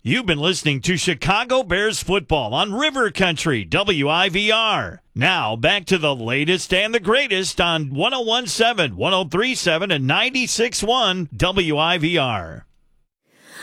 You've been listening to Chicago Bears football on River Country, WIVR. Now, back to the latest and the greatest on 101.7, 103.7, and 96.1 WIVR.